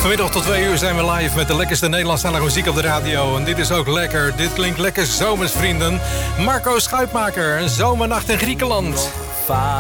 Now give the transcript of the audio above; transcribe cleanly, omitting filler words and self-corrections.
Vanmiddag tot 2 uur zijn we live met de lekkerste Nederlandstalige muziek op de radio. En dit is ook lekker. Dit klinkt lekker zomers, vrienden. Marco Schuitmaker, een zomernacht in Griekenland. Vaak